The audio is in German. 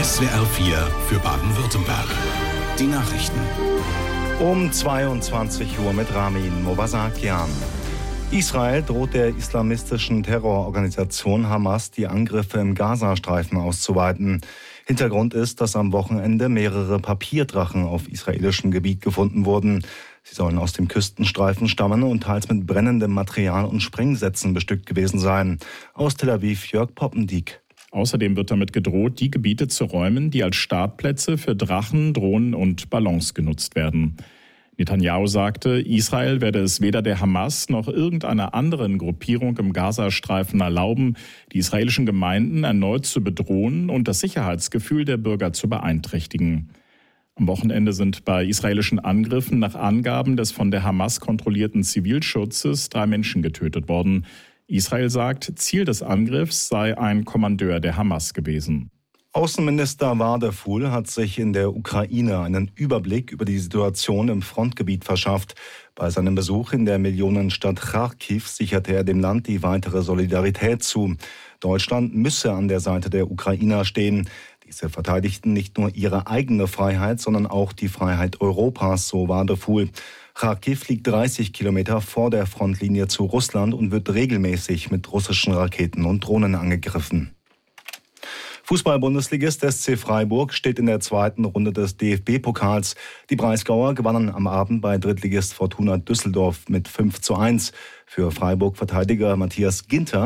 SWR 4 für Baden-Württemberg. Die Nachrichten. Um 22 Uhr mit Ramin Movasakian. Israel droht der islamistischen Terrororganisation Hamas, die Angriffe im Gazastreifen auszuweiten. Hintergrund ist, dass am Wochenende mehrere Papierdrachen auf israelischem Gebiet gefunden wurden. Sie sollen aus dem Küstenstreifen stammen und teils mit brennendem Material und Sprengsätzen bestückt gewesen sein. Aus Tel Aviv Jörg Poppendiek. Außerdem wird damit gedroht, die Gebiete zu räumen, die als Startplätze für Drachen, Drohnen und Ballons genutzt werden. Netanyahu sagte, Israel werde es weder der Hamas noch irgendeiner anderen Gruppierung im Gazastreifen erlauben, die israelischen Gemeinden erneut zu bedrohen und das Sicherheitsgefühl der Bürger zu beeinträchtigen. Am Wochenende sind bei israelischen Angriffen nach Angaben des von der Hamas kontrollierten Zivilschutzes 3 Menschen getötet worden. Israel sagt, Ziel des Angriffs sei ein Kommandeur der Hamas gewesen. Außenminister Wadefuhl hat sich in der Ukraine einen Überblick über die Situation im Frontgebiet verschafft. Bei seinem Besuch in der Millionenstadt Charkiw sicherte er dem Land die weitere Solidarität zu. Deutschland müsse an der Seite der Ukrainer stehen. Diese verteidigten nicht nur ihre eigene Freiheit, sondern auch die Freiheit Europas, so Wadefuhl. Charkiw liegt 30 Kilometer vor der Frontlinie zu Russland und wird regelmäßig mit russischen Raketen und Drohnen angegriffen. Fußball-Bundesligist SC Freiburg steht in der zweiten Runde des DFB-Pokals. Die Breisgauer gewannen am Abend bei Drittligist Fortuna Düsseldorf mit 5:1. Für Freiburg-Verteidiger Matthias Ginter